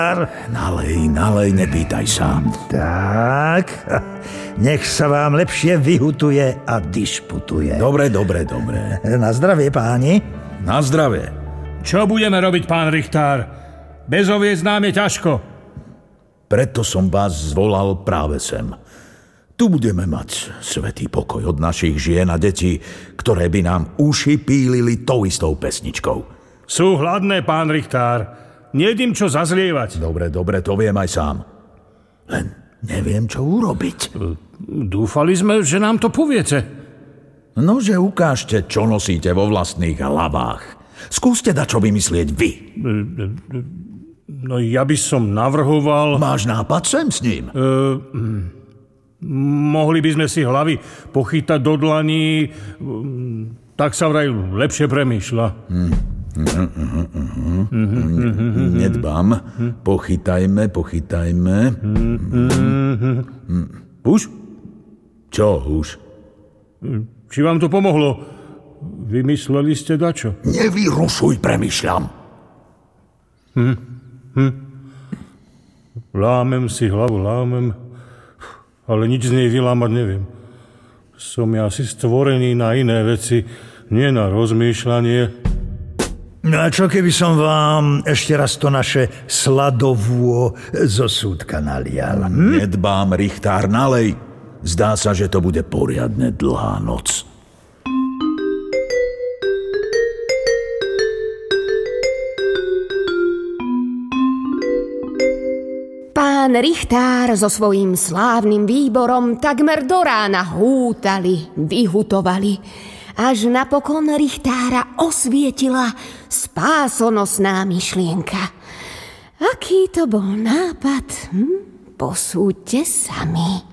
Nalej, nepýtaj sa. Tak, nech sa vám lepšie vyhutuje a dišputuje. Dobre. Na zdravie, páni. Na zdravie. Čo budeme robiť, pán Richtár? Bez oviec nám je ťažko. Preto som vás zvolal práve sem. Tu budeme mať svätý pokoj od našich žien a detí, ktoré by nám uši pílili tou istou pesničkou. Sú hladné, pán Richtár. Nejedím čo zazlievať. Dobre, to viem aj sám. Len neviem, čo urobiť. Dúfali sme, že nám to poviete. Nože ukážte, čo nosíte vo vlastných hlavách. Skúste dačo vymyslieť vy. No ja by som navrhoval... Máš nápad, sem s ním? Mohli by sme si hlavy pochytať do dlaní, tak sa vraj lepšie premýšľa. Nedbám. Pochytajme. Už? Čo už? Či vám to pomohlo? Vymysleli ste dačo? Nevyrušuj, premýšľam. Lámem si hlavu, ale nič z nej vylámať neviem. Som ja asi stvorený na iné veci, nie na rozmýšľanie. No a čo keby som vám ešte raz to naše sladovô zo súdka nalial? Nedbám, Richtár, nalej. Zdá sa, že to bude poriadne dlhá noc. Pán Richtár so svojím slávnym výborom takmer do rána hútali, vyhutovali, až napokon Richtára osvietila spásonosná myšlienka. Aký to bol nápad? Posúďte sami.